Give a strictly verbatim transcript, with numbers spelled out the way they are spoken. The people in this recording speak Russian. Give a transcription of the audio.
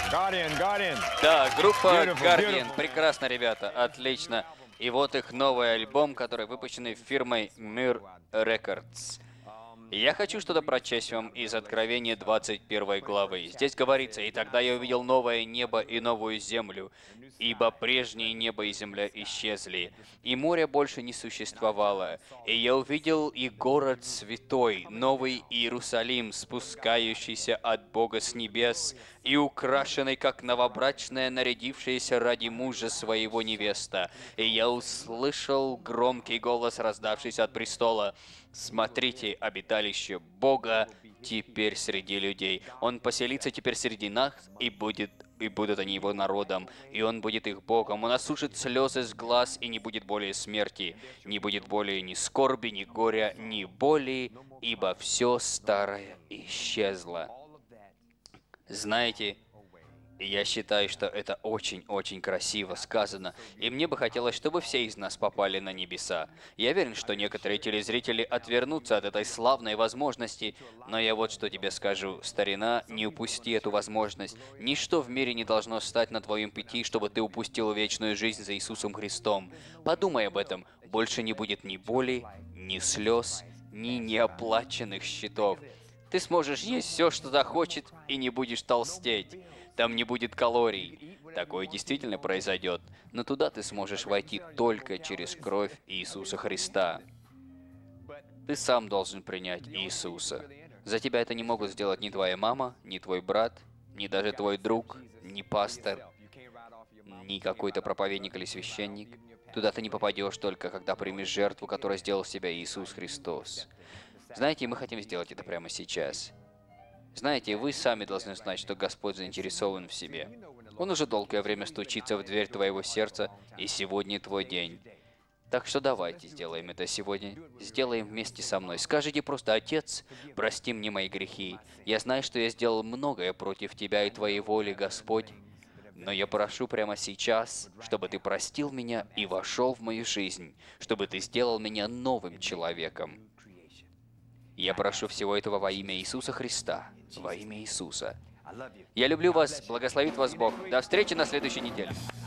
Guardian, Guardian. Да, группа Beautiful, Guardian. beautiful. Прекрасно, ребята, отлично. И вот их новый альбом, который выпущен фирмой Mir Records. Я хочу что-то прочесть вам из Откровения двадцать первой главы. Здесь говорится: «И тогда я увидел новое небо и новую землю, ибо прежние небо и земля исчезли, и море больше не существовало. И я увидел и город святой, новый Иерусалим, спускающийся от Бога с небес, и украшенный, как новобрачная, нарядившаяся ради мужа своего невеста. И я услышал громкий голос, раздавшийся от престола: смотрите, обиталище Бога теперь среди людей. Он поселится теперь среди нас, и будет и будут они его народом, и он будет их Богом. Он осушит слезы с глаз, и не будет более смерти, не будет более ни скорби, ни горя, ни боли, ибо все старое исчезло». Знаете, я считаю, что это очень-очень красиво сказано, и мне бы хотелось, чтобы все из нас попали на небеса. Я уверен, что некоторые телезрители отвернутся от этой славной возможности, но я вот что тебе скажу, старина, не упусти эту возможность. Ничто в мире не должно стать на твоем пути, чтобы ты упустил вечную жизнь за Иисусом Христом. Подумай об этом. Больше не будет ни боли, ни слез, ни неоплаченных счетов. Ты сможешь есть все, что захочет, и не будешь толстеть. Там не будет калорий. Такое действительно произойдет. Но туда ты сможешь войти только через кровь Иисуса Христа. Ты сам должен принять Иисуса. За тебя это не могут сделать ни твоя мама, ни твой брат, ни даже твой друг, ни пастор, ни какой-то проповедник или священник. Туда ты не попадешь только, когда примешь жертву, которую сделал в себя Иисус Христос. Знаете, мы хотим сделать это прямо сейчас. Знаете, вы сами должны знать, что Господь заинтересован в себе. Он уже долгое время стучится в дверь твоего сердца, и сегодня твой день. Так что давайте сделаем это сегодня. Сделаем вместе со мной. Скажите просто: «Отец, прости мне мои грехи. Я знаю, что я сделал многое против Тебя и Твоей воли, Господь. Но я прошу прямо сейчас, чтобы Ты простил меня и вошел в мою жизнь, чтобы Ты сделал меня новым человеком». Я прошу всего этого во имя Иисуса Христа, во имя Иисуса. Я люблю вас, благословит вас Бог. До встречи на следующей неделе.